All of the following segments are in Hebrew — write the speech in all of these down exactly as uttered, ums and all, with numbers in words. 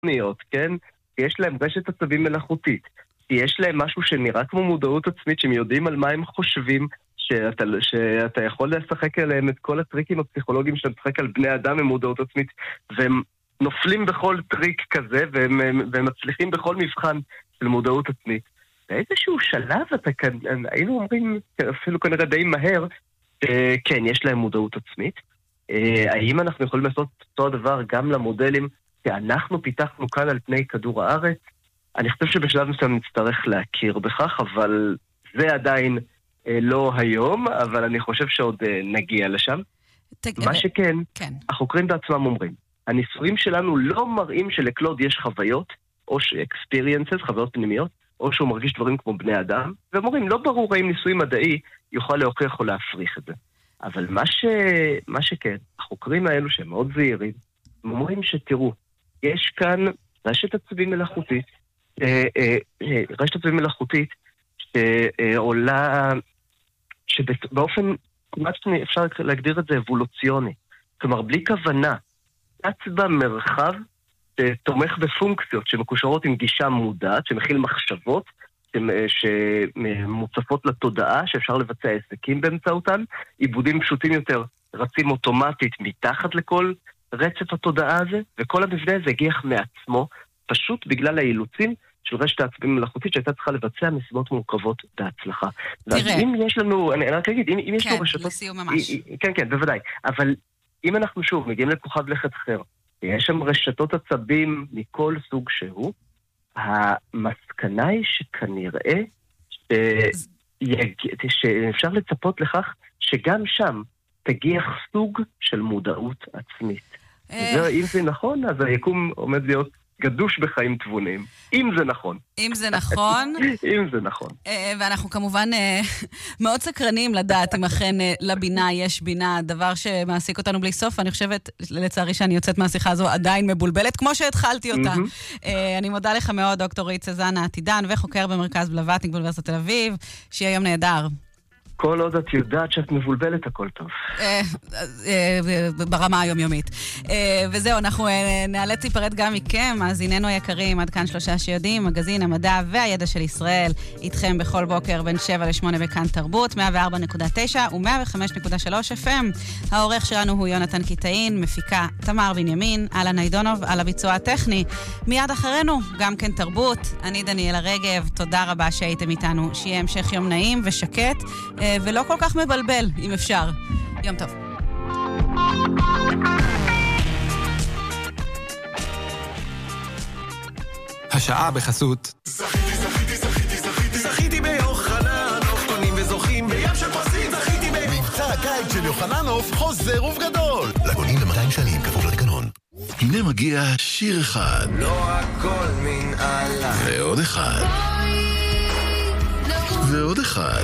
כן? יש להם רשת עצבים מלאכותית. יש להם משהו שנראה כמו מודעות עצמית, שהם יודעים על מה הם חושבים, שאתה, שאתה יכול לשחק עליהם את כל הטריקים הפסיכולוגיים שאתה משחק על בני אדם עם מודעות עצמית, והם נופלים בכל טריק כזה, והם, והם מצליחים בכל מבחן של מודעות עצמית. באיזשהו שלב אתה כאן, היינו אומרים, אפילו כנראה די מהר, כן, יש להם מודעות עצמית. האם אנחנו יכולים לעשות אותו הדבר גם למודלים שאנחנו פיתחנו כאן על פני כדור הארץ? אני חושב שבשלב מסוים נצטרך להכיר בכך, אבל זה עדיין לא היום, אבל אני חושב שעוד נגיע לשם. מה שכן, החוקרים בעצמם אומרים, הניסויים שלנו לא מראים שלקלוד יש חוויות, או ש-experiences, חוויות פנימיות, או שהוא מרגיש דברים כמו בני אדם, והם אומרים, לא ברור האם ניסוי מדעי יוכל להוכיח או להפריך את זה. אבל מה, ש... מה שכן, החוקרים האלו שהם מאוד זהירים, הם אומרים שתראו, יש כאן רשת עצבים מלאכותית, אה, אה, אה, רשת עצבים מלאכותית שעולה, שבאופן, כמעט אפשר להגדיר את זה אבולוציוני. כלומר, בלי כוונה, עצבה מרחב שתומך בפונקציות שמקושרות עם גישה מודעת, שמכיל מחשבות, שמוצפות לתודעה, שאפשר לבצע עסקים באמצעותן, עיבודים פשוטים יותר רצים אוטומטית מתחת לכל רצף התודעה הזה, וכל המבנה הזה הגיח מעצמו, פשוט בגלל האילוצים של רשת העצבים מלאכותית שהייתה צריכה לבצע משימות מורכבות בהצלחה. תראה. אם יש לנו, אני רק אגיד, אם, אם יש כן, לנו רשתות... לסיום ממש. כן, כן, בוודאי. אבל אם אנחנו שוב מגיעים לכוכב לכת אחר, יש שם רשתות עצבים מכל סוג שהוא, המסקנה היא שכנראה שאפשר לצפות לכך שגם שם תגיח סוג של מודעות עצמית. אם זה נכון, אז היקום עומד להיות גדוש בחיים תבונים. אם זה נכון. אם זה נכון. אם זה נכון. ואנחנו כמובן מאוד סקרנים לדעת אם אכן לבינה יש בינה, דבר שמעסיק אותנו בלי סוף. אני חושבת, לצערי שאני יוצאת מהשיחה הזו עדיין מבולבלת, כמו שהתחלתי אותה. אני מודה לך מאוד, דוקטור רועי צזנה עתידן, וחוקר במרכז בלווטניק באוניברסיטת תל אביב, שיהיה יום נהדר. כל עוד את יודעת שאת מבולבלת, הכל טוב. ברמה היומיומית. וזהו, אנחנו נאלץ להיפרד גם מכם, אז הננו יקרים, עד כאן שלושה שיודעים, מגזין המדע והידע של ישראל, איתכם בכל בוקר בין שבע לשמונה בכאן תרבות, מאה וארבע נקודה תשע ו-מאה וחמש נקודה שלוש אף אם. העורך שלנו הוא יונתן קיטאין, מפיקה תמר בנימין, אלן ניידונוב, על הביצוע הטכני. מיד אחרינו, גם כן תרבות. אני דניאלה רגב, תודה רבה שהייתם איתנו. שיהיה המשך יום נעים ושקט, ולא כל כך מבלבל, אם אפשר. יום טוב. השעה בחסות. זכיתי, זכיתי, זכיתי, זכיתי, זכיתי ביוחננוף, קונים וזוכים בים של פרסים, זכיתי ביוחננוף. מבצע הקיץ של יוחננוף חוזר ובגדול. לקונים ב-מאתיים שנים, כפוף לתקנון. הנה מגיע שיר אחד. לא הכל מן עלה. ועוד אחד. ועוד אחד.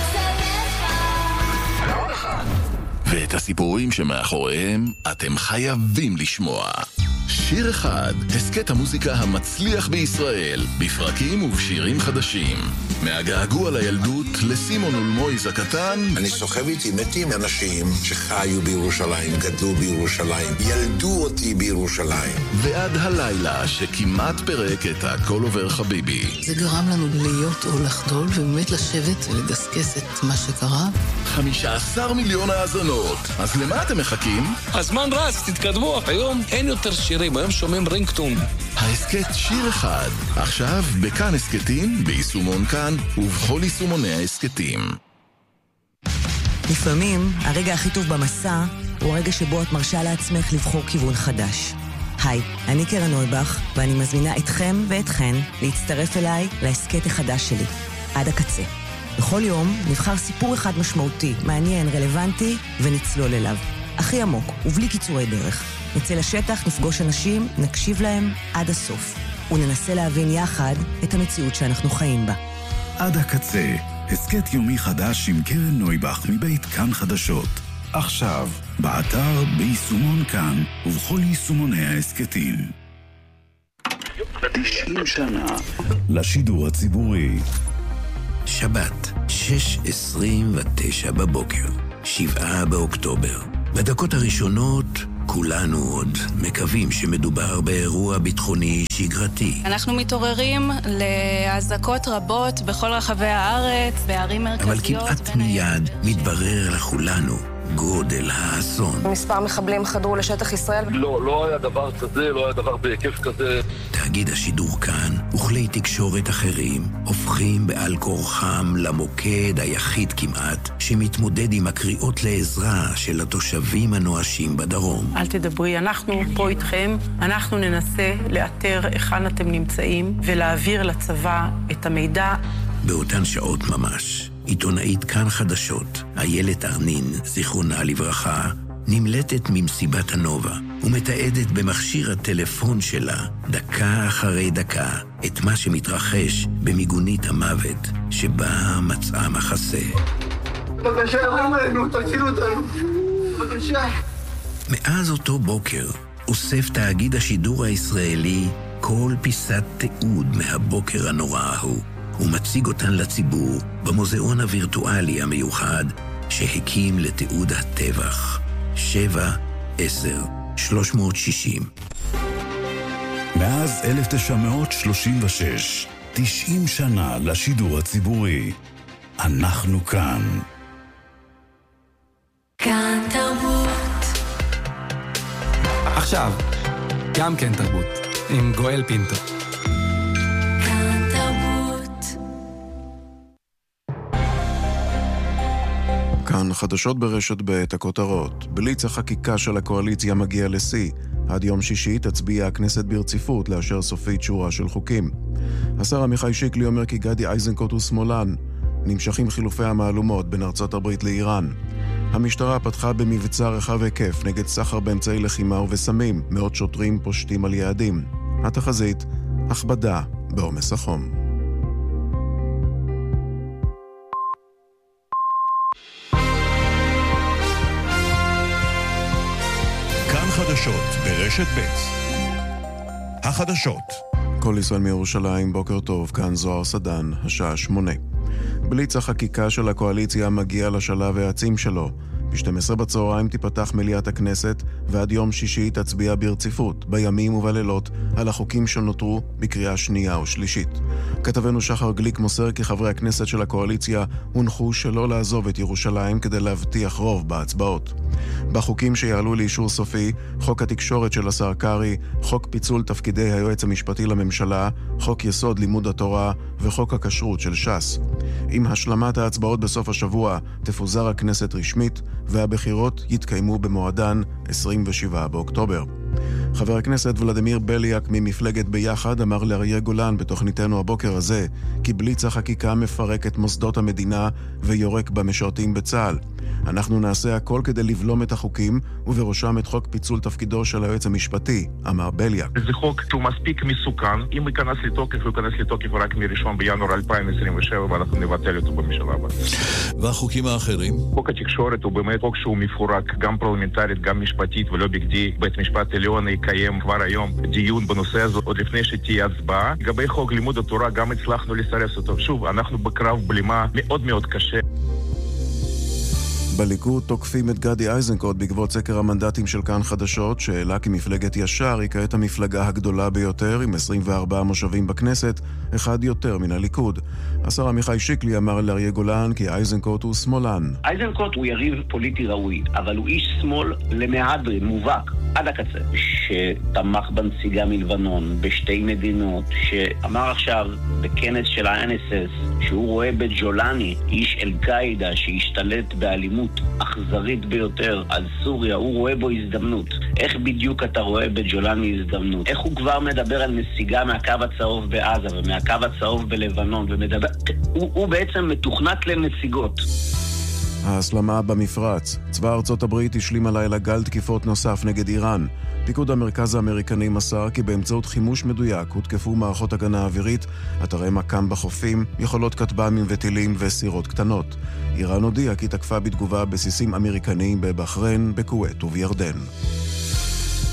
ואת הסיפורים שמאחוריהם אתם חייבים לשמוע. שיר אחד, הסקט המוזיקה המצליח בישראל, בפרקים ובשירים חדשים. מהגעגוע לילדות לסימון ולמויז הקטן. אני סוחב איתי מתים אנשים שחיו בירושלים, גדלו בירושלים, ילדו אותי בירושלים. ועד הלילה שכמעט פרק את הכל עובר חביבי. זה גרם לנו להיות או לחדול ובאמת לשבת ולדסקס את מה שקרה. חמישה עשר מיליון האזנות. אז למה אתם מחכים? הזמן רץ, תתקדמו. היום אין יותר שירים, היום שומעים רינגטון. ההסקט שיר אחד, עכשיו בכאן הסקטים, ביישומון כאן ובכל יישומוני ההסקטים. לפעמים הרגע הכי טוב במסע הוא הרגע שבו את מרשה לעצמך לבחור כיוון חדש. היי, אני קרן נויבך, ואני מזמינה אתכם ואתכן להצטרף אליי להסקט החדש שלי, עד הקצה. בכל יום נבחר סיפור אחד משמעותי, מעניין, רלוונטי, ונצלול אליו. הכי עמוק ובלי קיצורי דרך. נצא לשטח, נפגוש אנשים, נקשיב להם עד הסוף, וננסה להבין יחד את המציאות שאנחנו חיים בה. עד הקצה, הסקט יומי חדש עם קרן נויבך מבית כאן חדשות. עכשיו, באתר, ביישומון כאן ובכל יישומוני ההסקטים. תשעים שנה לשידור הציבורי. שבת, שש עשרים ותשע בבוקר, שבעה באוקטובר. בדקות הראשונות כולנו עוד מקווים שמדובר באירוע ביטחוני שגרתי. אנחנו מתעוררים להזעקות רבות בכל רחבי הארץ, בערים מרכזיות. אבל כמעט מיד מתברר לכולנו גודל האסון. מספר מחבלים חדרו לשטח ישראל. לא, לא היה דבר כזה, לא היה דבר בהיקף כזה. תאגיד השידור כאן וכלי תקשורת אחרים הופכים בעל כורחם למוקד היחיד כמעט שמתמודד עם הקריאות לעזרה של התושבים הנואשים בדרום. אל תדברי, אנחנו פה איתכם, אנחנו ננסה לאתר היכן אתם נמצאים ולהעביר לצבא את המידע. באותן שעות ממש, עיתונאית כאן חדשות, איילת ארנין, זיכרונה לברכה, נמלטת ממסיבת הנובה ומתעדת במכשיר הטלפון שלה, דקה אחרי דקה, את מה שמתרחש במיגונית המוות שבה מצאה מחסה. בבקשה, יורים עלינו, תצילו אותנו. בבקשה. מאז אותו בוקר אוסף תאגיד השידור הישראלי כל פיסת תיעוד מהבוקר הנורא ההוא, ומציג אותן לציבור במוזיאון הווירטואלי המיוחד שהקים לתיעוד הטבח. שבע, עשר, שלוש מאות שישים. מאז אלף תשע מאות שלושים ושש, תשעים שנה לשידור הציבורי. אנחנו כאן. כאן תרבות. עכשיו, גם כן תרבות, עם גואל פינטו. כאן חדשות ברשת ב' הכותרות. בליץ החקיקה של הקואליציה מגיע לשיא. עד יום שישי תצביע הכנסת ברציפות לאשר סופית שורה של חוקים. השר עמיחי שיקלי אומר כי גדי איזנקוט הוא שמאלן. נמשכים חילופי המהלומות בין ארצות הברית לאיראן. המשטרה פתחה במבצע רחב היקף נגד סחר באמצעי לחימה ובסמים. מאות שוטרים פושטים על יעדים. התחזית, הכבדה בעומס החום. חדשות ברשת ב'. החדשות. כל ישראל מירושלים, בוקר טוב, כאן זוהר סדן, השעה שמונה. בליץ החקיקה של הקואליציה מגיע לשלב העצים שלו. ב-שתים עשרה בצהריים תיפתח מליאת הכנסת, ועד יום שישי תצביע ברציפות, בימים ובלילות, על החוקים שנותרו בקריאה שנייה ושלישית. כתבנו שחר גליק מוסר כי חברי הכנסת של הקואליציה הונחו שלא לעזוב את ירושלים כדי להבטיח רוב בהצבעות. בחוקים שיעלו לאישור סופי, חוק התקשורת של השר קרי, חוק פיצול תפקידי היועץ המשפטי לממשלה, חוק יסוד לימוד התורה וחוק הכשרות של ש"ס. עם השלמת ההצבעות בסוף השבוע תפוזר הכנסת רשמית, והבחירות יתקיימו במועדן עשרים ושבעה באוקטובר. חבר הכנסת ולדימיר בליאק ממפלגת ביחד אמר לאריה גולן בתוכניתנו הבוקר הזה כי בליץ החקיקה מפרק את מוסדות המדינה ויורק במשרתים בצה"ל. אנחנו נעשה הכל כדי לבלום את החוקים ובראשם את חוק פיצול תפקידו של היועץ המשפטי, אמר בליאק. זה חוק שהוא מספיק מסוכן. אם ייכנס לתוקף, הוא ייכנס לתוקף רק מראשון בינואר אלפיים עשרים ושבע ואנחנו נבטל אותו במשלה הבאה. והחוקים האחרים? חוק התקשורת הוא באמת חוק שהוא מפורק גם פרלמנטרית, גם משפטית, ולא בכדי בית משפט עליון יקיים כבר היום דיון בנושא הזה עוד לפני שתהיה הצבעה. לגבי חוק לימוד התורה גם הצלחנו לסרס אותו. שוב, אנחנו בקרב בלימה מאוד מאוד קשה. בליכוד תוקפים את גדי איזנקוט בעקבות סקר המנדטים של כאן חדשות, שהעלה כי מפלגת ישר היא כעת המפלגה הגדולה ביותר עם עשרים וארבעה מושבים בכנסת, אחד יותר מן הליכוד. השר עמיחי שיקלי אמר לאריה גולן כי איזנקוט הוא שמאלן. איזנקוט הוא יריב פוליטי ראוי, אבל הוא איש שמאל למהדרין, מובהק, עד הקצה. שתמך בנציגה מלבנון בשתי מדינות, שאמר עכשיו בכנס של ה-אן אס אס שהוא רואה בג'ולני איש אל-קאידה שהשתלט באלימות אכזרית ביותר על סוריה, הוא רואה בו הזדמנות. איך בדיוק אתה רואה בג'ולני הזדמנות? איך הוא כבר מדבר על נסיגה מהקו הצהוב בעזה ומהקו הצהוב בלבנון ומדבר... הוא, הוא בעצם מתוכנת לנסיגות. ההסלמה במפרץ. צבא ארצות הברית השלים הלילה גל תקיפות נוסף נגד איראן. פיקוד המרכז האמריקני מסר כי באמצעות חימוש מדויק הותקפו מערכות הגנה אווירית, אתרי מקם בחופים, יכולות כטב"מים וטילים וסירות קטנות. איראן הודיעה כי תקפה בתגובה בסיסים אמריקניים בבחריין, בכווית ובירדן.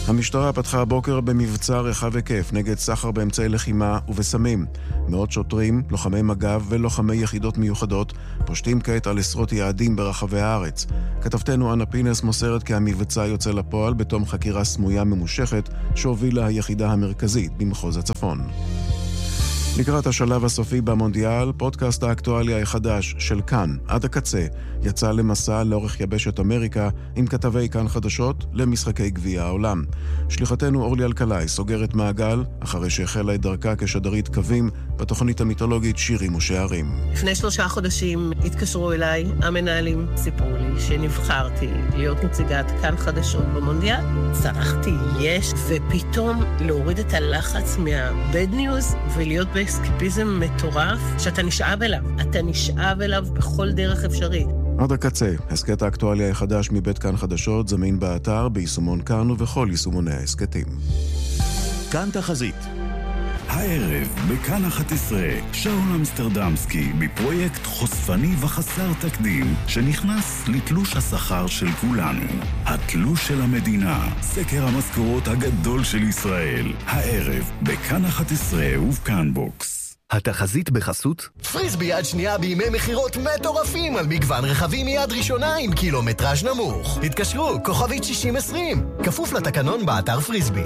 המשטרה פתחה הבוקר במבצע רחב היקף נגד סחר באמצעי לחימה ובסמים. מאות שוטרים, לוחמי מג"ב ולוחמי יחידות מיוחדות פושטים כעת על עשרות יעדים ברחבי הארץ. כתבתנו אנה פינס מוסרת כי המבצע יוצא לפועל בתום חקירה סמויה ממושכת שהובילה היחידה המרכזית במחוז הצפון. לקראת השלב הסופי במונדיאל, פודקאסט האקטואליה החדש של כאן עד הקצה יצא למסע לאורך יבשת אמריקה עם כתבי כאן חדשות למשחקי גביע העולם. שליחתנו אורלי אלקלעי סוגרת מעגל אחרי שהחלה את דרכה כשדרית קווים בתוכנית המיתולוגית שירים ושערים. לפני שלושה חודשים התקשרו אליי המנהלים, סיפרו לי שנבחרתי להיות נציגת כאן חדשות במונדיאל. צרחתי יש, ופתאום להוריד את הלחץ מהבד ניוז ולהיות ב... אסקפיזם מטורף שאתה נשאב אליו. אתה נשאב אליו בכל דרך אפשרית. עד הקצה, הסקט האקטואליה החדש מבית כאן חדשות זמין באתר, ביישומון כאן ובכל יישומוני העסקתים. כאן תחזית. הערב בכאן אחת עשרה, שאול אמסטרדמסקי בפרויקט חושפני וחסר תקדים שנכנס לתלוש השכר של כולנו. התלוש של המדינה, סקר המשכורות הגדול של ישראל. הערב בכאן אחת עשרה ובכאן בוקס. התחזית בחסות פריסבי יד שנייה בימי מחירות מטורפים על מגוון רכבים מיד ראשונה עם קילומטראז' נמוך. התקשרו, כוכבית שישים עשרים, כפוף לתקנון באתר פריסבי.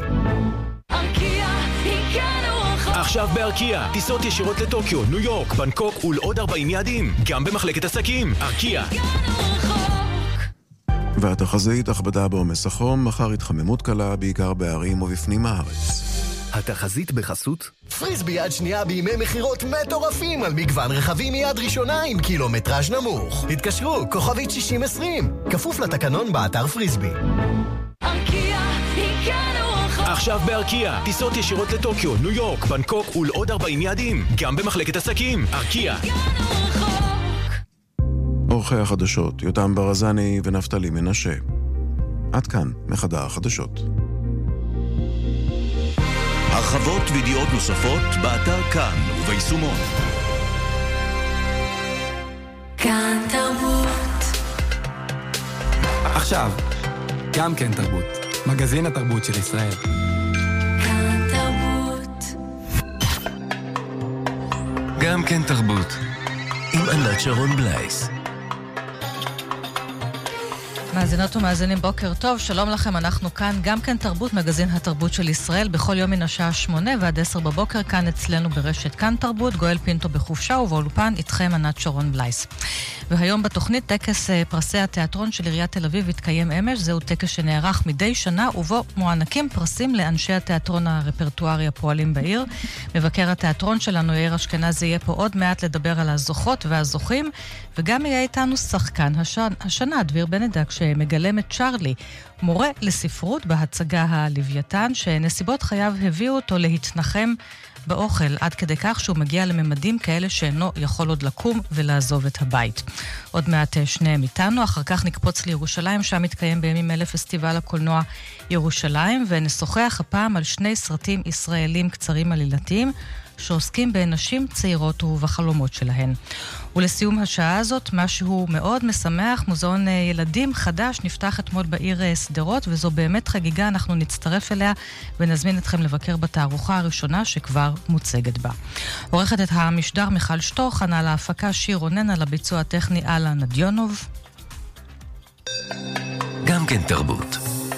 עכשיו בארקיה, טיסות ישירות לטוקיו, ניו יורק, בנקוק ולעוד ארבעים יעדים, גם במחלקת עסקים. ארקיה. והתחזית הכבדה בעומס החום, מחר התחממות קלה בעיקר בערים ובפנים הארץ. התחזית בחסות פריסבי יד שנייה בימי מחירות מטורפים על מגוון רכבים מיד ראשונה עם קילומטראז' נמוך. התקשרו, כוכבית שישים עשרים, כפוף לתקנון באתר פריסבי. עכשיו בארקיה, טיסות ישירות לטוקיו, ניו יורק, בנקוק ולעוד ארבעים יעדים, גם במחלקת עסקים. ארקיה. אורחי החדשות, יותם ברזני ונפתלי מנשה. עד כאן, מחדר החדשות. הרחבות וידיעות נוספות באתר כאן וביישומון. כאן תרבות. עכשיו, גם כן תרבות. מגזין התרבות של ישראל. כאן תרבות. גם כן תרבות. עם ענת שרון בלייס. מאזינות ומאזינים, בוקר טוב, שלום לכם, אנחנו כאן, גם כן תרבות, מגזין התרבות של ישראל, בכל יום מן השעה שמונה ועד עשר בבוקר, כאן אצלנו ברשת כאן תרבות, גואל פינטו בחופשה ובאולפן, איתכם ענת שרון בלייס. והיום בתוכנית טקס פרסי התיאטרון של עיריית תל אביב התקיים אמש, זהו טקס שנערך מדי שנה, ובו מוענקים פרסים לאנשי התיאטרון הרפרטוארי הפועלים בעיר. מבקר התיאטרון שלנו, יאיר אשכנזי, יהיה פה עוד מעט לדבר על הזוכות והזוכים, וגם יהיה איתנו שחקן השנה, השנה דביר בנדק, שמגלם את צ'רלי, מורה לספרות בהצגה הלוויתן, שנסיבות חייו הביאו אותו להתנחם באוכל, עד כדי כך שהוא מגיע לממדים כאלה שאינו יכול עוד לקום ולעזוב את הבית. עוד מעט שניהם איתנו, אחר כך נקפוץ לירושלים, שם מתקיים בימים אלה פסטיבל הקולנוע ירושלים, ונשוחח הפעם על שני סרטים ישראלים קצרים עלילתיים, שעוסקים בנשים צעירות ובחלומות שלהן. ולסיום השעה הזאת, משהו מאוד משמח, מוזיאון ילדים חדש נפתח אתמול בעיר סדרות, וזו באמת חגיגה, אנחנו נצטרף אליה ונזמין אתכם לבקר בתערוכה הראשונה שכבר מוצגת בה. עורכת את המשדר מיכל שטוך, ענה להפקה שיר רונן, על הביצוע הטכני אללה נדיונוב. גם כן תרבות.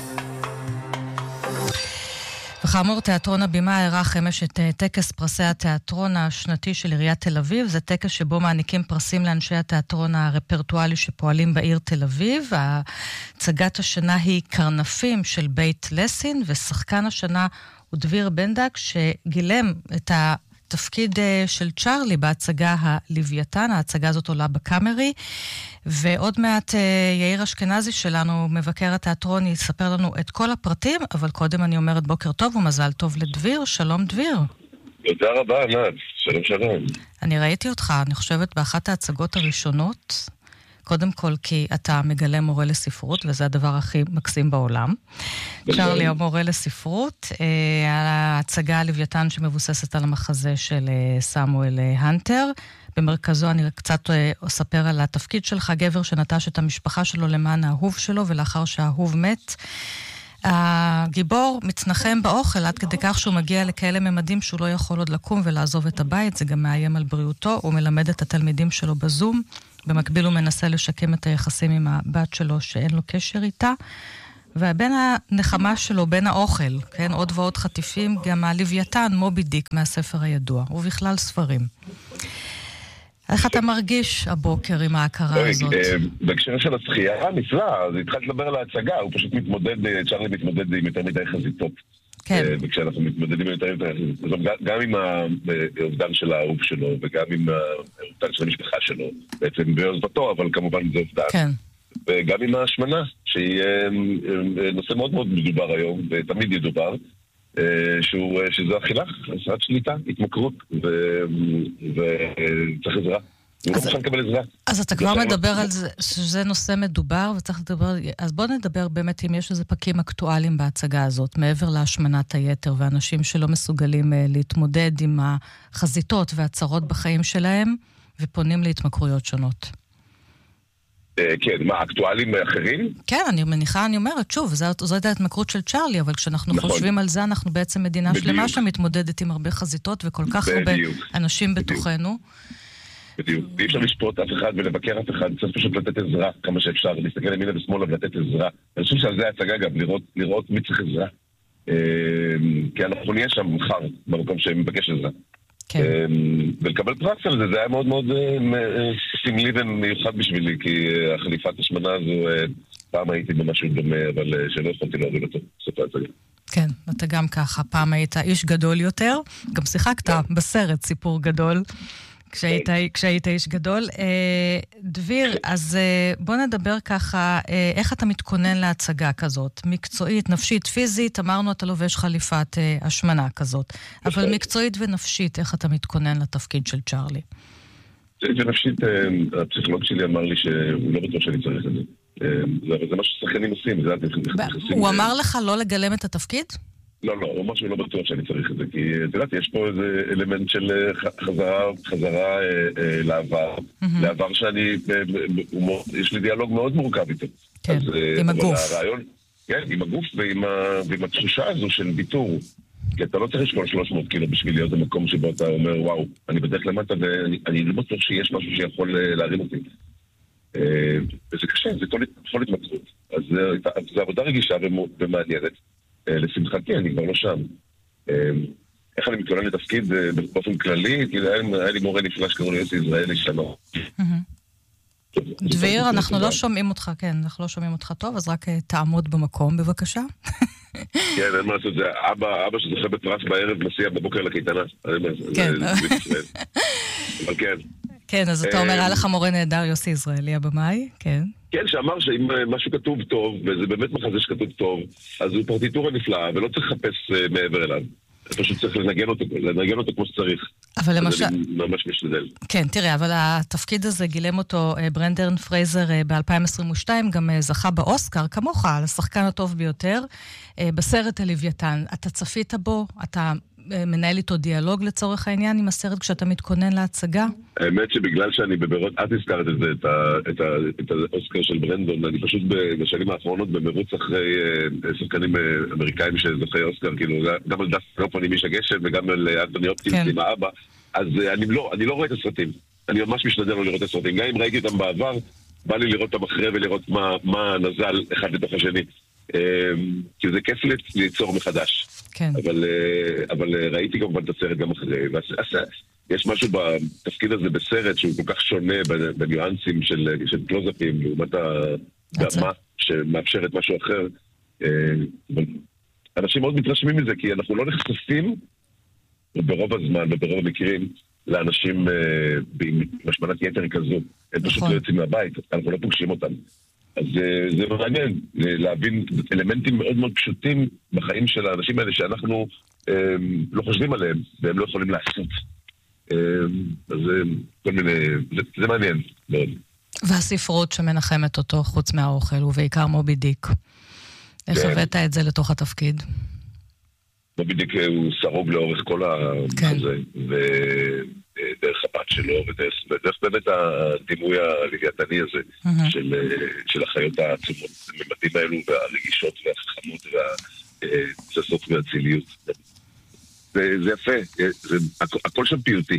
וכאמור, תיאטרון הבימה הערך אמש את טקס פרסי התיאטרון השנתי של עיריית תל אביב. זה טקס שבו מעניקים פרסים לאנשי התיאטרון הרפרטואלי שפועלים בעיר תל אביב. הצגת השנה היא קרנפים של בית לסין, ושחקן השנה הוא דביר בנדק, שגילם את ה... תפקיד של צ'רלי בהצגה הלוויתן. ההצגה הזאת עולה בקאמרי, ועוד מעט יאיר אשכנזי שלנו, מבקר התיאטרון, יספר לנו את כל הפרטים, אבל קודם אני אומרת בוקר טוב ומזל טוב לדביר. שלום דביר. תודה רבה ענת, שלום שלום. אני ראיתי אותך, אני חושבת באחת ההצגות הראשונות, קודם כל כי אתה מגלה מורה לספרות, וזה הדבר הכי מקסים בעולם. צ'רלי המורה לספרות, ההצגה הלוויתן שמבוססת על המחזה של סמואל הנטר. במרכזו אני קצת אספר על התפקיד שלך, גבר שנטש את המשפחה שלו למען האהוב שלו, ולאחר שהאהוב מת, הגיבור מצנחם באוכל עד כדי כך שהוא מגיע לכאלה ממדים שהוא לא יכול עוד לקום ולעזוב את הבית, זה גם מאיים על בריאותו, הוא מלמד את התלמידים שלו בזום, במקביל הוא מנסה לשקם את היחסים עם הבת שלו שאין לו קשר איתה, ובין הנחמה שלו, בין האוכל, כן, עוד ועוד חטיפים, גם הלוויתן מובי דיק מהספר הידוע, ובכלל ספרים. איך אתה מרגיש הבוקר עם ההכרה הזאת? בהקשר של השחייה נפלא, אז התחלת לדבר על ההצגה, הוא פשוט מתמודד, צ'רלי מתמודד עם יותר מדי חזיתות. כן. וכשאנחנו מתמודדים עם יותר מדי חזיתות, גם עם האובדן של האהוב שלו, וגם עם האובדן של המשפחה שלו, בעצם בעוזבתו, אבל כמובן זה אובדן. כן. וגם עם ההשמנה, שהיא נושא מאוד מאוד מדובר היום, ותמיד ידובר, שזו אכילה, חסרת שליטה, התמכרות, וצריך עזרה. הוא לא מוכן לקבל עזרה. אז אתה כבר מדבר על זה, שזה נושא מדובר, וצריך לדבר, אז בוא נדבר באמת אם יש איזה פרקים אקטואליים בהצגה הזאת, מעבר להשמנת היתר, ואנשים שלא מסוגלים להתמודד עם החזיתות והצרות בחיים שלהם, ופונים להתמכרויות שונות. כן, מה, אקטואלים אחרים? כן, אני מניחה, אני אומרת, שוב, זו הייתה התמכרות של צ'רלי, אבל כשאנחנו חושבים על זה, אנחנו בעצם מדינה שלמה שמתמודדת עם הרבה חזיתות, וכל כך הרבה אנשים בתוכנו. בדיוק. אי אפשר לשפוט אף אחד ולבקר אף אחד, צריך פשוט לתת עזרה כמה שאפשר, להסתכל ימינה ושמאלה ולתת עזרה. אני חושב שעל זה ההצגה גם, לראות מי צריך עזרה. כי אנחנו נהיה שם מחר, במקום שמבקש עזרה. ולקבל פרס על זה, זה היה מאוד מאוד סמלי ומיוחד בשבילי, כי החליפת השמנה הזו, פעם הייתי במשהו דומה, אבל שלא יכולתי להוריד אותו, סוף ההצגה. כן, אתה גם ככה, פעם היית איש גדול יותר, גם שיחקת בסרט סיפור גדול, כשהיית, כשהיית איש גדול. דביר, אז בוא נדבר ככה, איך אתה מתכונן להצגה כזאת? מקצועית, נפשית, פיזית, אמרנו אתה לובש חליפת השמנה כזאת, אבל מקצועית ונפשית, איך אתה מתכונן לתפקיד של צ'רלי? ונפשית, הפסיכולוג שלי אמר לי שהוא לא בטוח שאני צריך את זה. זה מה ששחקנים עושים. הוא אמר לך לא לגלם את התפקיד? לא, לא, הוא משהו לא בטוח שאני צריך את זה, כי את יודעת, יש פה איזה אלמנט של חזרה, חזרה לעבר, לעבר שאני, יש לי דיאלוג מאוד מורכב איתו. כן, עם הגוף. כן, עם הגוף ועם התחושה הזו של ביטור. כי אתה לא צריך לשקול שלוש מאות קילו בשביל להיות במקום שבו אתה אומר, וואו, אני בדרך למטה ואני לא בטוח שיש משהו שיכול להרים אותי. וזה קשה, זה כל התמקרות. אז זו עבודה רגישה ומעניינת. לשמחתי, אני כבר לא שם. איך אני מתכונן לתפקיד באופן כללי? כי היה לי מורה נפלא שקראו לי יוסי יזרעאלי שלום. דביר, אנחנו לא שומעים אותך, כן, אנחנו לא שומעים אותך טוב, אז רק תעמוד במקום, בבקשה. כן, אין מה לעשות, זה אבא שזוכה בפרס בערב מסיע בבוקר לקייטנה. כן. אבל כן. כן, אז אתה אומר, היה לך מורה נהדר יוסי יזרעאלי הבמאי, כן. כן, שאמר שאם משהו כתוב טוב, וזה באמת מחזה שכתוב טוב, אז הוא פרטיטורה נפלאה, ולא צריך לחפש מעבר אליו. פשוט צריך לנגן אותו, לנגן אותו כמו שצריך. אבל למשל... אני ממש משתדל. כן, תראה, אבל התפקיד הזה גילם אותו ברנדן פרייזר ב-אלפיים עשרים ושתיים, גם זכה באוסקר, כמוך, לשחקן הטוב ביותר, בסרט הלוויתן. אתה צפית בו? אתה מנהל איתו דיאלוג לצורך העניין עם הסרט כשאתה מתכונן להצגה? האמת שבגלל שאני בברות, את הזכרת את זה, את האוסקר של ברנדון, אני פשוט בשנים האחרונות במרוץ אחרי שחקנים אמריקאים שזוכי אוסקר, כאילו גם על דף קרופון עם איש הגשם וגם על אנטוני הופקינס עם האבא, אז אני לא רואה את הסרטים, אני ממש משתדל לא לראות את הסרטים, גם אם ראיתי אותם בעבר, בא לי לראות אותם אחרי ולראות מה נזל אחד לתוך השני. כי זה כיף ליצור מחדש. כן. אבל, אבל ראיתי כמובן את הסרט גם אחרי. יש משהו בתפקיד הזה בסרט שהוא כל כך שונה בניואנסים של, של קלוזאפים לעומת הדמה שמאפשרת משהו אחר. אנשים מאוד מתרשמים מזה, כי אנחנו לא נחשפים ברוב הזמן וברוב המקרים לאנשים במשמנת יתר כזו. הם פשוט לא יוצאים מהבית, אנחנו לא פוגשים אותם. אז זה מעניין, להבין אלמנטים מאוד מאוד פשוטים בחיים של האנשים האלה שאנחנו לא חושבים עליהם, והם לא יכולים לעשות. אז כל מיני, זה מעניין מאוד. והספרות שמנחמת אותו חוץ מהאוכל, ובעיקר מובי דיק. איך הבאת את זה לתוך התפקיד? מובי דיק הוא סרוג לאורך כל הזה, ודרך הבת שלו, ודרך באמת הדימוי הלוויתני הזה של החיות העצומות, הממדים האלו והרגישות והחכמות והתססות והציליות. זה יפה, הכל שם פיוטי.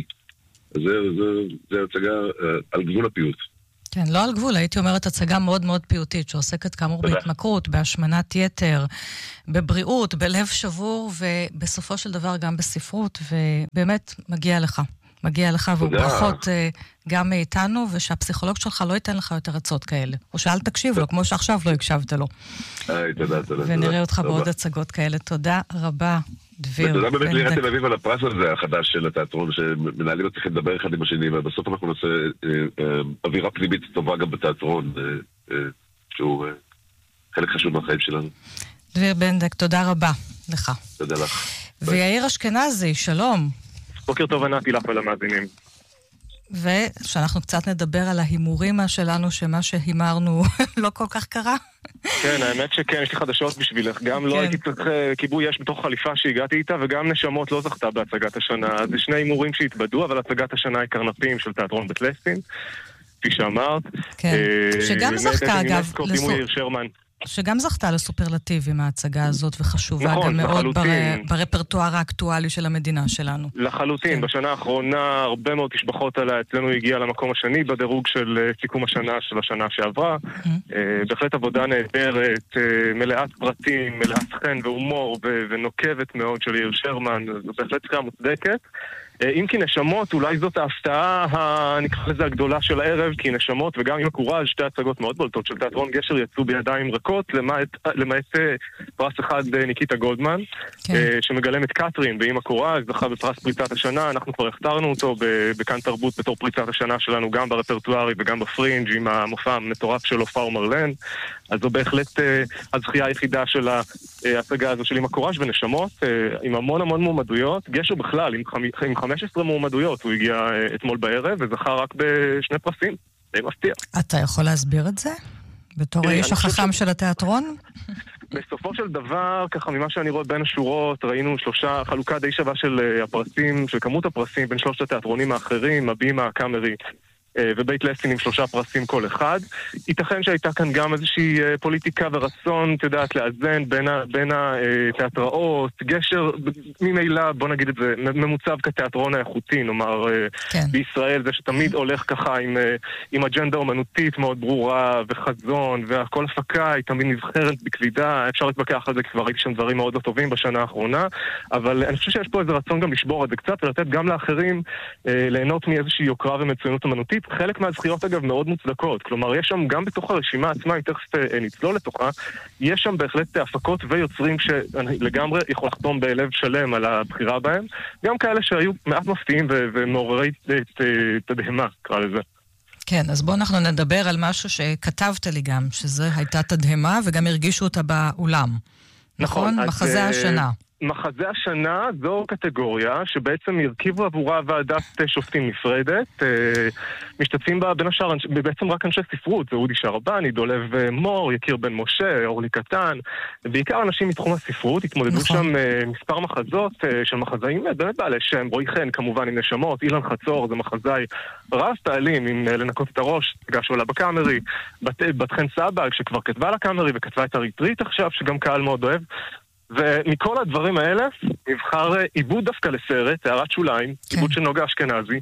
זה הצגה על גבול הפיוט. כן, לא על גבול, הייתי אומרת הצגה מאוד מאוד פיוטית, שעוסקת כאמור בהתמכרות, בהשמנת יתר, בבריאות, בלב שבור, ובסופו של דבר גם בספרות, ובאמת מגיע לך. מגיע לך, וברכות גם מאיתנו, ושהפסיכולוג שלך לא ייתן לך יותר עצות כאלה. או שאל תקשיב לו, כמו שעכשיו לא הקשבת לו. היי, תודה, תודה. ונראה אותך בעוד הצגות כאלה. תודה רבה, דביר. ותודה באמת לעיריית תל אביב על הפרס הזה, החדש של התיאטרון, שמנהלים צריכים לדבר אחד עם השני, ובסוף אנחנו נעשה אווירה פנימית טובה גם בתיאטרון, שהוא חלק חשוב מהחיים שלנו. דביר בנדק, תודה רבה לך. תודה לך. ויאיר אשכנזי, שלום. בוקר טוב, ענתי לך ולמאזינים. ושאנחנו קצת נדבר על ההימורים שלנו, שמה שהימרנו לא כל כך קרה. כן, האמת שכן, יש לי חדשות בשבילך. גם לא הייתי צריך כיבוי אש בתוך חליפה שהגעתי איתה, וגם נשמות לא זכתה בהצגת השנה. זה שני הימורים שהתבדו, אבל הצגת השנה היא קרנפים של תיאטרון בית ליסין, כפי שאמרת. כן, שגם זכתה אגב. דימוי שרמן. שגם זכתה לסופרלטיבים ההצגה הזאת, וחשובה נכון, גם מאוד בר... לחלוטין. ברפרטואר האקטואלי של המדינה שלנו. לחלוטין, בשנה האחרונה הרבה מאוד תשבחות עליה, אצלנו הגיעה למקום השני בדירוג של סיכום השנה של השנה שעברה. בהחלט עבודה נהדרת, מלאת פרטים, מלאת חן והומור ונוקבת מאוד של יאיר שרמן, זו בהחלט סקרה מוצדקת. אם כי נשמות, אולי זאת ההפתעה, נקרא לזה הגדולה של הערב, כי נשמות וגם עם הקורז, שתי הצגות מאוד בולטות של תיאטרון גשר יצאו בידיים רכות, למעט, למעט פרס אחד ניקיטה גולדמן, כן. שמגלם את קטרין ועם הקורז, זכה בפרס פריצת השנה, אנחנו כבר הכתרנו אותו בכאן תרבות בתור פריצת השנה שלנו, גם ברפרטוארי וגם בפרינג' עם המופע המטורף של הופעה ומרלן, אז זו בהחלט הזכייה היחידה של ההצגה הזו של עם הקורז ונשמות, עם המון המון מועמדויות, גשר בכלל, עם, עם חמש עשרה מועמדויות, הוא הגיע אתמול בערב וזכה רק בשני פרסים, די מפתיע. אתה יכול להסביר את זה? בתור האיש החכם של התיאטרון? בסופו של דבר, ככה ממה שאני רואה בין השורות, ראינו שלושה, חלוקה די שווה של הפרסים, של כמות הפרסים בין שלושת התיאטרונים האחרים, הבימה, הקאמרי ובית ליסין עם שלושה פרסים כל אחד. ייתכן שהייתה כאן גם איזושהי פוליטיקה ורצון, תדעת, לאזן בין, ה, בין התיאטראות, גשר, ממילא, בוא נגיד את זה, ממוצב כתיאטרון האיכותי, נאמר, כן. בישראל, זה שתמיד הולך ככה עם, עם אג'נדה אומנותית מאוד ברורה וחזון, והכל הפקה היא תמיד נבחרת בקבידה, אפשר להתבקח על זה, כבר ראיתי שם דברים מאוד לא טובים בשנה האחרונה, אבל אני חושב שיש פה איזה רצון גם לשבור את זה קצת, ולתת גם לאחרים אה, ליהנות מאיזושהי יוקרה ומצוינות אומנותית. חלק מהזכיות אגב מאוד מוצדקות, כלומר יש שם גם בתוך הרשימה עצמה, תכף נצלול לתוכה, יש שם בהחלט הפקות ויוצרים שלגמרי יכול לחתום בלב שלם על הבחירה בהם, גם כאלה שהיו מעט מפתיעים ומעוררי תדהמה, קרא לזה. כן, אז בואו אנחנו נדבר על משהו שכתבת לי גם, שזה הייתה תדהמה וגם הרגישו אותה באולם. נכון? נכון מחזה השנה. מחזה השנה זו קטגוריה שבעצם הרכיבו עבורה ועדת שופטים נפרדת, משתתפים בה בין השאר בעצם רק אנשי ספרות, זה אודי שרבני, דולב מור, יקיר בן משה, אורלי קטן, בעיקר אנשים מתחום הספרות, התמודדו נכון. שם מספר מחזות של מחזאים באמת בעלי שם, רועי חן כמובן עם נשמות, אילן חצור זה מחזאי רב פעלים עם לנקות את הראש, פגש עולה בקאמרי, בת, בת חן סבג שכבר כתבה לקאמרי וכתבה את הריטריט עכשיו שגם קהל מאוד אוהב, ומכל הדברים האלה נבחר עיבוד דווקא לסרט, הערת שוליים, כן. עיבוד של נוגה אשכנזי,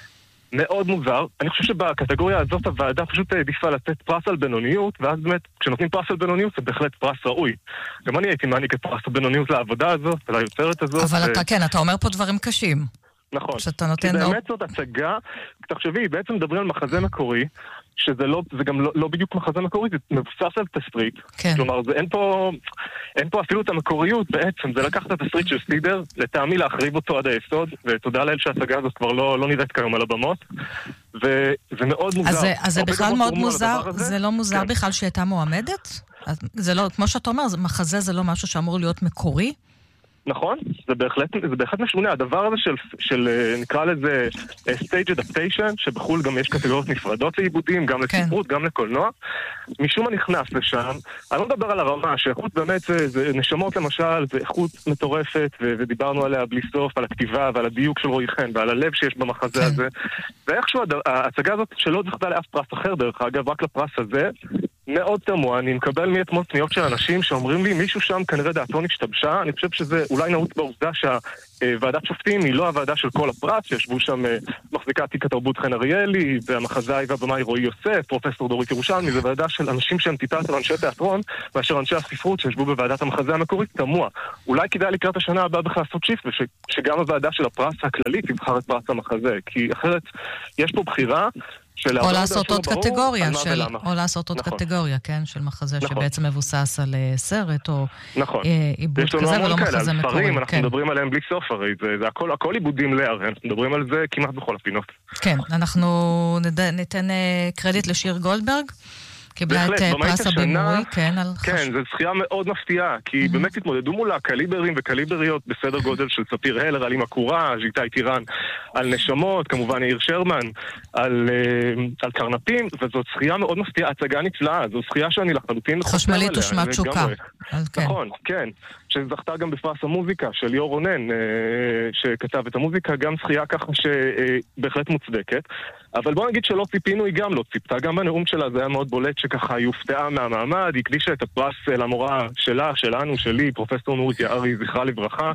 מאוד מוזר. אני חושב שבקטגוריה הזאת הוועדה פשוט העדיפה לתת פרס על בינוניות, ואז באמת כשנותנים פרס על בינוניות זה בהחלט פרס ראוי. גם אני הייתי מעניק את פרס על בינוניות לעבודה הזאת, ליוצרת הזאת. אבל ו... אתה כן, אתה אומר פה דברים קשים. נכון. שאתה נותן... כי באמת זאת הצגה, תחשבי, בעצם מדברים על מחזה מקורי, שזה לא, זה גם לא, לא בדיוק מחזה מקורי, זה מבוסס על תסריט. כן. כלומר, זה, אין פה, אין פה אפילו את המקוריות בעצם, זה לקחת את התסריט של סידר, לטעמי להחריב אותו עד היסוד, ותודה לאל שההצגה הזאת כבר לא, לא נראית כיום על הבמות, וזה מאוד מוזר. אז זה, אז זה בכלל מאוד מוזר, זה לא מוזר כן. בכלל שהייתה מועמדת? זה לא, כמו שאתה אומר, מחזה זה לא משהו שאמור להיות מקורי? נכון, זה בהחלט, זה בהחלט משונה. הדבר הזה של, של נקרא לזה stage adaptation, שבחול גם יש קטגוריות נפרדות לעיבודים, גם לספרות, כן. גם לקולנוע. משום מה נכנס לשם, אני לא מדבר על הרמה, שאיכות באמת זה, זה נשמות למשל, זה איכות מטורפת, ו- ודיברנו עליה בלי סוף, על הכתיבה ועל הדיוק של רועי חן, ועל הלב שיש במחזה כן. הזה. ואיכשהו ההצגה הזאת שלא זכתה לאף פרס אחר, דרך אגב, רק לפרס הזה, מאוד תמוה, אני מקבל מאתמול פניות של אנשים שאומרים לי, מישהו שם כנראה דעתו נשתבשה, אני חושב שזה אולי נעוץ בעובדה שהוועדת שופטים היא לא הוועדה של כל הפרס, שישבו שם מחזיקת תיק התרבות חן אריאלי, והמחזאי והבמאי רועי יוסף, פרופסור דורית ירושלמי, זה ועדה של אנשים שהם טיפה יותר אנשי תיאטרון, מאשר אנשי הספרות שישבו בוועדת המחזה המקורית, תמוה. אולי כדאי לקראת השנה הבאה בכלל לעשות שיפט, ושגם הוועדה של הפרס הכללי תבחר את פרס המחזה, כי אחרת יש פה בחירה או לעשות עוד קטגוריה, של, או לעשות עוד קטגוריה, כן, של מחזה שבעצם מבוסס על סרט, או עיבוד כזה, ולא מחזה מקורי. אנחנו מדברים עליהם בלי סוף, הרי זה הכל עיבודים להרי, אנחנו מדברים על זה כמעט בכל הפינות. כן, אנחנו ניתן קרדיט לשיר גולדברג, קיבלה את פרס הבימוי, כן, על חשוב. כן, זו זכייה מאוד מפתיעה, כי באמת התמודדו מולה קליברים וקליבריות בסדר גודל של ספיר הלר, על אימא קורה, ז'יטאי טירן, על נשמות, כמובן יאיר שרמן, על קרנפים, וזו זכייה מאוד מפתיעה, הצגה נפלאה, זו זכייה שאני לחלוטין חושב עליה. חשמלית ושמת תשוקה. נכון, כן. שזכתה גם בפרס המוזיקה של ליאור רונן, שכתב את המוזיקה, גם זכייה ככה שבהחלט מוצדקת. אבל בוא נגיד שלא ציפינו, היא גם לא ציפתה. גם בנאום שלה זה היה מאוד בולט שככה היא הופתעה מהמעמד, היא הקדישה את הפרס למורה שלה, שלנו, שלי, פרופסור נורית יערי, זכרה לברכה.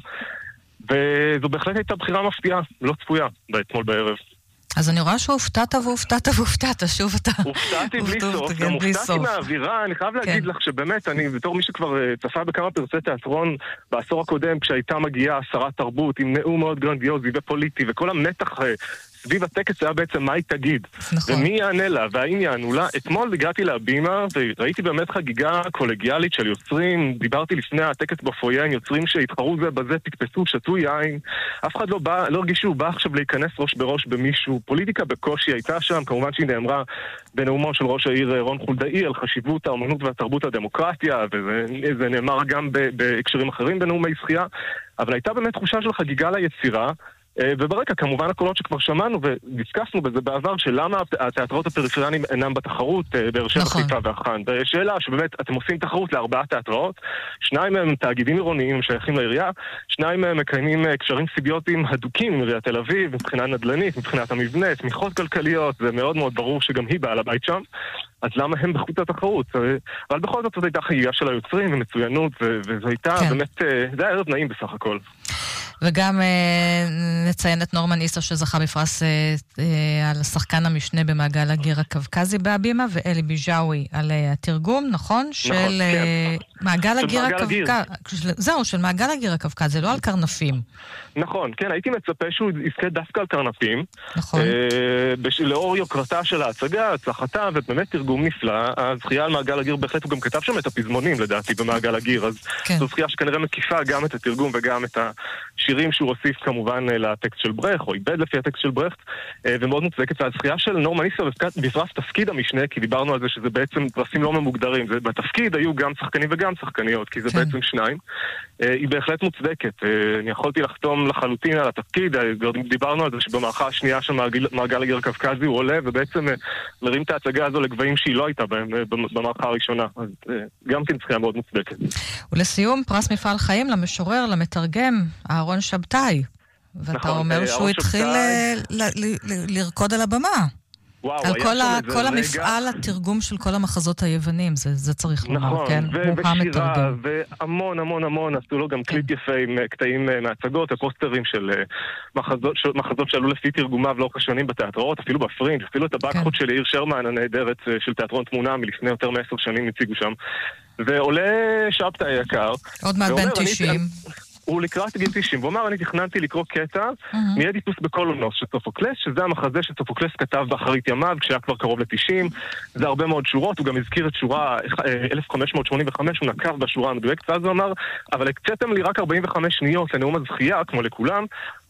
וזו בהחלט הייתה בחירה מפתיעה, לא צפויה, באתמול בערב. אז אני רואה שהופתעת והופתעת והופתעת, שוב אתה... הופתעתי בלי סוף, גם הופתעתי מהאווירה, אני חייב להגיד לך שבאמת, אני בתור מי שכבר צפה בכמה פרסי תיאטרון בעשור הקודם, כשהייתה מגיעה שרת תרבות עם נאום מאוד גרנדיוזי ופוליטי, וכל המתח סביב הטקס היה בעצם מה היא תגיד, נכון. ומי יענה לה, והאם יענו לה. אתמול הגעתי להבימה, וראיתי באמת חגיגה קולגיאלית של יוצרים, דיברתי לפני הטקס בפויה, יוצרים שהתחרו זה בזה, פקפסו, שתו יין, אף אחד לא בא, לא הרגישו, בא עכשיו להיכנס ראש בראש במישהו, פוליטיקה בקושי הייתה שם, כמובן שהיא נאמרה בנאומו של ראש העיר רון חולדאי, על חשיבות האמנות והתרבות הדמוקרטיה, וזה נאמר גם בהקשרים אחרים בנאומי זכייה, אבל הייתה באמת תחושה של חגיגה ליצירה, וברקע כמובן הקולות שכבר שמענו ודיסקסנו בזה בעבר שלמה התיאטראות הפריפריאליים אינם בתחרות באר שבע, חיפה והחאן. שאלה שבאמת אתם עושים תחרות לארבעה תיאטראות, שניים מהם תאגידים עירוניים שייכים לעירייה, שניים מהם מקיימים קשרים סיביוטיים הדוקים עם עיריית תל אביב, מבחינה נדל"נית, מבחינת המבנה, תמיכות כלכליות, זה מאוד מאוד ברור שגם היא בעל הבית שם, אז למה הם בחוץ התחרות? אבל בכל זאת זאת הייתה חגיגה של היוצרים ומצוינות, וזו הייתה באמת, זה היה ערב נעים בסך הכל. וגם אה, נציין את נורמן איסר שזכה בפרס אה, אה, על השחקן המשנה במעגל הגיר הקווקזי בהבימה, ואלי ביג'אווי על אה, התרגום, נכון? נכון, של כן. אה, מעגל של הגיר הקווקזי. זהו, של מעגל הגיר הקווקזי, לא על קרנפים. נכון, כן, הייתי מצפה שהוא יזכה דווקא על קרנפים. נכון. אה, בש... לאור יוקרתה של ההצגה, הצלחתה, ובאמת תרגום נפלא. הזכייה על מעגל הגיר בהחלט הוא גם כתב שם את הפזמונים, לדעתי, במעגל הגיר, אז כן. זו זכייה שכנראה מקיפה גם את התרגום וגם את השירים שהוא הוסיף כמובן לטקסט של ברכט, או איבד לפי הטקסט של ברכט, ומאוד מוצדקת. והזכייה של נורמן איסר בפרס תפקיד המשנה, כי דיברנו על זה שזה בעצם פרסים לא ממוגדרים. זה, בתפקיד היו גם שחקנים וגם שחקניות, כי זה כן. בעצם שניים. היא בהחלט מוצדקת. אני יכולתי לחתום לחלוטין על התפקיד, דיברנו על זה שבמערכה השנייה של מעגל הגיר הקווקזי הוא עולה, ובעצם מרים את ההצגה הזו לגבהים שהיא לא הייתה בהם במערכה הראשונה. אז גם כן זכייה מאוד מוצדקת. ולסיום, פרס מפעל חיים למשורר, למתרגם, אהרון שבתאי. ואתה נכון, אומר שהוא התחיל ל- ל- ל- לרקוד על הבמה. וואו, על כל, ה- כל המפעל התרגום של כל המחזות היוונים, זה, זה צריך לומר, נכון, כן? ו- הוא ושירה, והמון המון המון, עשו לו גם כן. קליפ יפה עם קטעים מהצגות, הפוסטרים של מחזות, של מחזות שעלו לפי תרגומיו לאורך השנים בתיאטראות, אפילו בפרינג', אפילו את הבקחות כן. של יאיר שרמן הנהדרת של תיאטרון תמונה מלפני יותר מעשר שנים הציגו שם. ועולה שבתאי היקר. עוד מעט בן תשעים. הוא לקראת גיל תשעים, ואומר, אני תכננתי לקרוא קטע מאדיפוס בקולונוס של סופוקלס, שזה המחזה שסופוקלס כתב באחרית ימיו, כשהיה כבר קרוב ל-תשעים, זה הרבה מאוד שורות, הוא גם הזכיר את שורה אלף חמש מאות שמונים וחמש, הוא נקב בשורה המדויקת, ואז הוא אמר, אבל הקצתם לי רק ארבעים וחמש שניות לנאום הזכייה, כמו לכולם,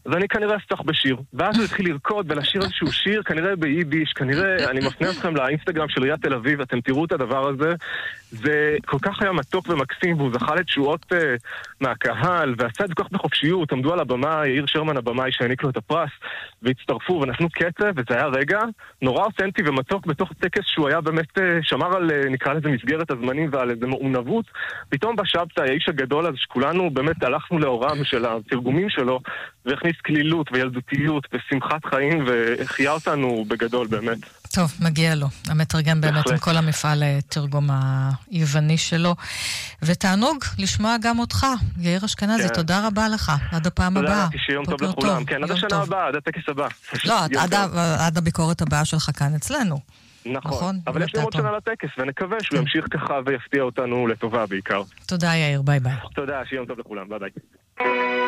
אז אני כנראה אפתח בשיר. ואז הוא התחיל לרקוד ולשיר איזשהו שיר, כנראה ביידיש, כנראה, אני מפנה אתכם לאינסטגרם של עיריית תל אביב, אתם תראו את הדבר הזה. זה כל כך היה מתוק ומקסים, והוא זכה לתשואות uh, מהקהל, ועשה את זה כל כך בחופשיות, עמדו על הבמה, יאיר שרמן הבמאי שהעניק לו את הפרס, והצטרפו ונתנו קצב, וזה היה רגע נורא אותנטי ומתוק בתוך טקס שהוא היה באמת, uh, שמר על, uh, נקרא לזה מסגרת הזמנים ועל איזה מעונבות. פתאום בשבתא, האיש הגדול הזה שכולנו באמת הלכנו לאורם של התרגומים שלו, והכניס כלילות וילדותיות ושמחת חיים, והחיה אותנו בגדול באמת. טוב, מגיע לו. המתרגם באמת עם כל המפעל תרגום היווני שלו. ותענוג לשמוע גם אותך, יאיר אשכנזי, תודה רבה לך. עד הפעם הבאה. תודה, שיום טוב לכולם. כן, עד השנה הבאה, עד הטקס הבא. לא, עד הביקורת הבאה שלך כאן אצלנו. נכון, אבל יש לנו עוד שנה לטקס, ונקווה שהוא ימשיך ככה ויפתיע אותנו לטובה בעיקר. תודה יאיר, ביי ביי. תודה, שיום טוב לכולם, ביי ביי.